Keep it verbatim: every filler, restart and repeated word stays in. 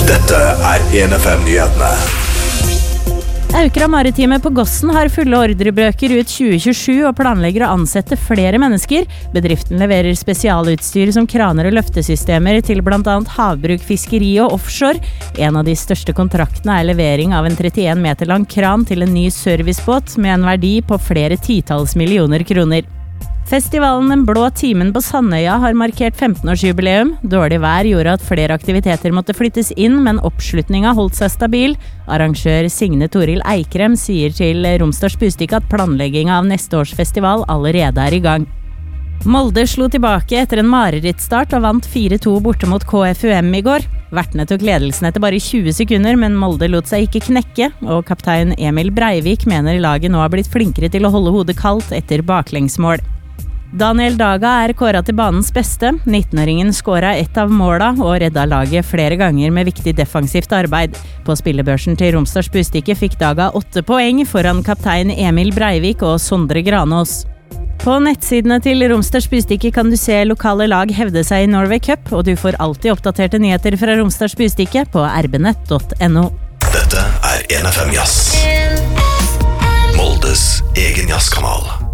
Dette er en F M-nyhetene. Aukra Maritime på Gossen har fulle ordrebøker ut tjue tjuesju og planlegger å ansette flere mennesker. Bedriften leverer spesialutstyr som kraner og løftesystemer til blant annet havbruk, fiskeri og offshore. En av de største kontraktene er levering av en trettien meter lang kran til en ny servicebåt med en verdi på flere titalls millioner kroner. Festivalen Den blå timen på Sandøya har markert femten-årsjubileum. Dårlig vær gjorde at flere aktiviteter måtte flyttes inn, men oppslutninga holdt seg stabil. Arrangør Signe Toril Eikrem sier til Romsdals Budstikke at planlegginga av neste års festival allerede er i gang. Molde slo tilbake etter en marerittstart og vant fire to borte mot K F U M i går. Vertene tok ledelsen etter bare tjue sekunder, men Molde lot seg ikke knekke, og kaptein Emil Breivik mener laget nå har blitt flinkere til å holde hodet kaldt etter baklengsmål. Daniel Daga er kåret til banens beste. nittenåringen skåret ett av måla og redda laget flere ganger med viktig defensivt arbeid. På spillebørsen til Romsdals Budstikke fikk Daga åtte poeng foran kaptein Emil Breivik og Sondre Granås. På nettsidene til Romsdals Budstikke kan du se lokale lag hevde seg i Norway Cup, og du får alltid oppdaterte nyheter fra Romsdals Budstikke på r b nett punktum n o. Dette er en F M Jazz. Moldes egen jazzkanal.